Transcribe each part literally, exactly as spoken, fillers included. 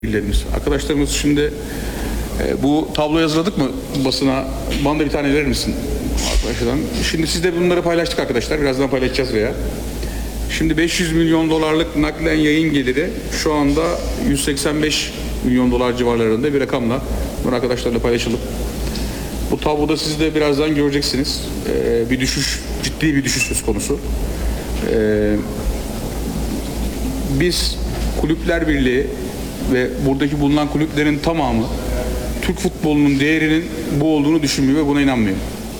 bilgilerimiz. Arkadaşlarımız şimdi e, bu tabloyu hazırladık mı basına? Bana da bir tane verir misin? Arkadaşlardan. Şimdi siz de bunları paylaştık arkadaşlar. Birazdan paylaşacağız veya. Şimdi beş yüz milyon dolarlık naklen yayın geliri şu anda yüz seksen beş milyon dolar civarlarında bir rakamla. Bunu arkadaşlarla paylaşalım. Bu tabloda siz de birazdan göreceksiniz. Ee, bir düşüş, ciddi bir düşüş söz konusu. Ee, biz Kulüpler Birliği ve buradaki bulunan kulüplerin tamamı Türk futbolunun değerinin bu olduğunu düşünmüyor ve buna inanmıyor.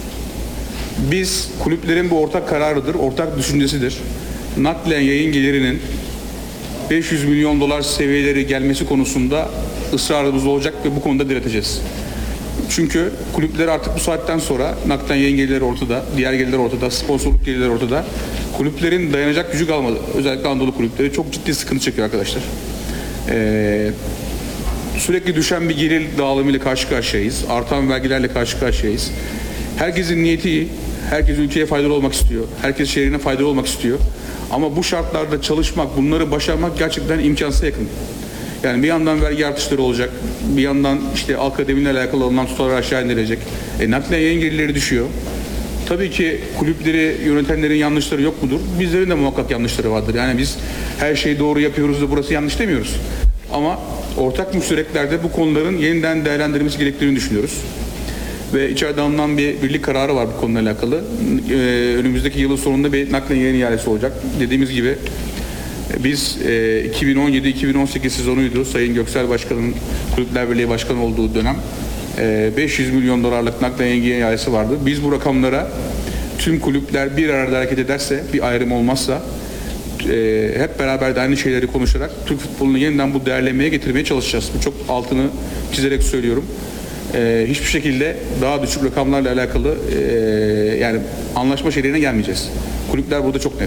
Biz kulüplerin bu ortak kararıdır, ortak düşüncesidir. Naklen yayın gelirinin beş yüz milyon dolar seviyeleri gelmesi konusunda ısrarımız olacak ve bu konuda direteceğiz. Çünkü kulüpler artık bu saatten sonra naklen yayın gelirleri ortada, diğer gelirler ortada, sponsorluk gelirleri ortada. Kulüplerin dayanacak gücü kalmadı. Özellikle Anadolu kulüpleri çok ciddi sıkıntı çekiyor arkadaşlar. Ee, sürekli düşen bir gelir dağılımıyla karşı karşıyayız. Artan vergilerle karşı karşıyayız. Herkesin niyeti iyi. Herkes ülkeye faydalı olmak istiyor. Herkes şehrine faydalı olmak istiyor. Ama bu şartlarda çalışmak, bunları başarmak gerçekten imkansıza yakın. Yani bir yandan vergi artışları olacak. Bir yandan işte akademiyle alakalı alınan tutarlar aşağı indirecek. E, naklen yayın gelirleri düşüyor. Tabii ki kulüpleri yönetenlerin yanlışları yok mudur? Bizlerin de muhakkak yanlışları vardır. Yani biz her şeyi doğru yapıyoruz da burası yanlış demiyoruz. Ama ortak müştereklerde bu konuların yeniden değerlendirilmesi gerektiğini düşünüyoruz. Ve içeride alınan bir birlik kararı var bu konuyla alakalı. Ee, önümüzdeki yılın sonunda bir naklen yayın ihalesi olacak. Dediğimiz gibi biz e, iki bin on yedi iki bin on sekiz sezonuydu. Sayın Göksel Başkan'ın Kulüpler Birliği Başkanı olduğu dönem. E, beş yüz milyon dolarlık naklen yayın ihalesi vardı. Biz bu rakamlara tüm kulüpler bir arada hareket ederse, bir ayrım olmazsa e, hep beraber de aynı şeyleri konuşarak Türk futbolunu yeniden bu değerlemeye getirmeye çalışacağız. Bu çok altını çizerek söylüyorum. Ee, hiçbir şekilde daha düşük rakamlarla alakalı e, yani anlaşma şeylerine gelmeyeceğiz. Kulüpler burada çok net.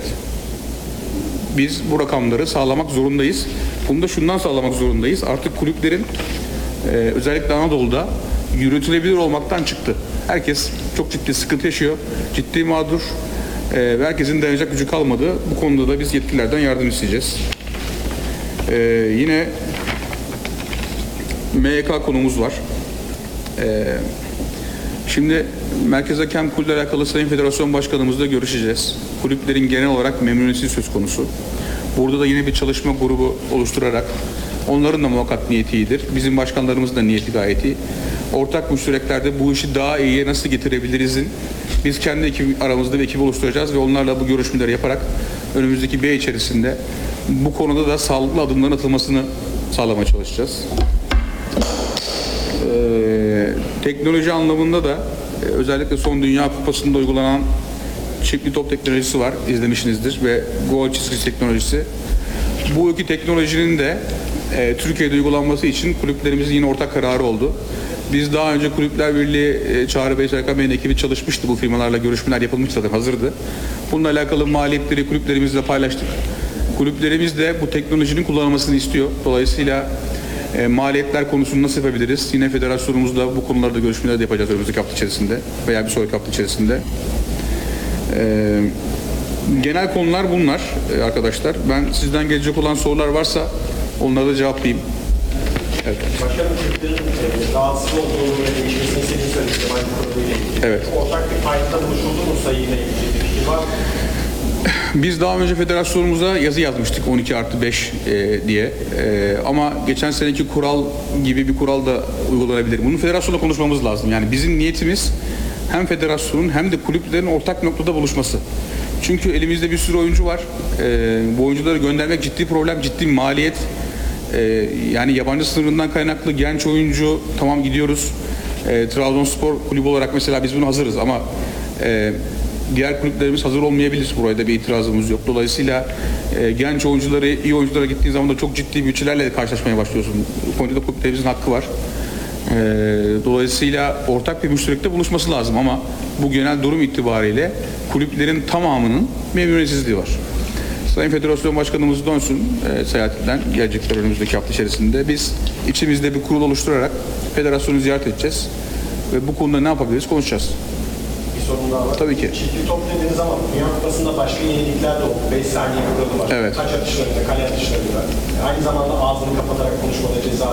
Biz bu rakamları sağlamak zorundayız. Bunu da şundan sağlamak zorundayız. Artık kulüplerin e, özellikle Anadolu'da yürütülebilir olmaktan çıktı. Herkes çok ciddi sıkıntı yaşıyor. Ciddi mağdur e, ve herkesin dayanacak gücü kalmadı. Bu konuda da biz yetkililerden yardım isteyeceğiz. E, yine M Y K konumuz var. Ee, şimdi Merkez Hakem Kurulu ile alakalı Sayın Federasyon Başkanımızla görüşeceğiz. Kulüplerin genel olarak memnuniyeti söz konusu. Burada da yine bir çalışma grubu oluşturarak onların da muhakkak niyeti iyidir. Bizim başkanlarımızın da niyeti gayet iyi. Ortak müştereklerde bu işi daha iyiye nasıl getirebilirizin biz kendi ekip, aramızda bir ekip oluşturacağız ve onlarla bu görüşmeleri yaparak önümüzdeki bir ay içerisinde bu konuda da sağlıklı adımların atılmasını sağlamaya çalışacağız. Ee, teknoloji anlamında da e, özellikle son Dünya Kupası'nda uygulanan çiftli top teknolojisi var, izlemişsinizdir ve gol çizgisi teknolojisi. Bu iki teknolojinin de e, Türkiye'de uygulanması için kulüplerimizin yine ortak kararı oldu. Biz daha önce Kulüpler Birliği e, Çağrı Bey, Serkan Bey'in ekibi çalışmıştı, bu firmalarla görüşmeler yapılmıştı zaten, hazırdı. Bununla alakalı maliyetleri kulüplerimizle paylaştık. Kulüplerimiz de bu teknolojinin kullanılmasını istiyor. Dolayısıyla E, maliyetler konusunu nasıl yapabiliriz? Yine federasyonumuzla bu konularda görüşmeler de yapacağız önümüzdeki hafta içerisinde veya bir sonraki hafta içerisinde. E, genel konular bunlar e, arkadaşlar. Ben sizden gelecek olan sorular varsa onları da cevaplayayım. Evet. Başkanım, kulüplerin rahatsız olduğunu ve değişmesini istediğini söyledi. Evet. Ortak bir payda buluşuldu mu sayıyla ilgili bir fikir var mı? Biz daha önce federasyonumuza yazı yazmıştık on iki artı beş e, diye e, ama geçen seneki kural gibi bir kural da uygulanabilir. Bunu federasyonla konuşmamız lazım. Yani bizim niyetimiz hem federasyonun hem de kulüplerin ortak noktada buluşması. Çünkü elimizde bir sürü oyuncu var. E, bu oyuncuları göndermek ciddi problem, ciddi maliyet. E, yani yabancı sınırından kaynaklı genç oyuncu tamam gidiyoruz. E, Trabzonspor kulübü olarak mesela biz buna hazırız ama e, diğer kulüplerimiz hazır olmayabilir. Buraya da bir itirazımız yok. Dolayısıyla e, genç oyuncuları, iyi oyunculara gittiğin zaman da çok ciddi bütçelerle karşılaşmaya başlıyorsun. Bu konuda da kulüplerimizin hakkı var. E, dolayısıyla ortak bir müşterekte buluşması lazım ama bu genel durum itibariyle kulüplerin tamamının memnuniyetsizliği var. Sayın Federasyon Başkanımız dönsün e, seyahatinden gelecekler önümüzdeki hafta içerisinde. Biz içimizde bir kurul oluşturarak federasyonu ziyaret edeceğiz ve bu konuda ne yapabiliriz konuşacağız. sorun daha var. Tabii ki. Çizgi top dediğiniz zaman Dünya Kupası'nda başka yenilikler de oldu. beş saniye kuralı var. Evet. Taç atışlarında, kale atışlarında. Aynı zamanda ağzını kapatarak konuşmada ceza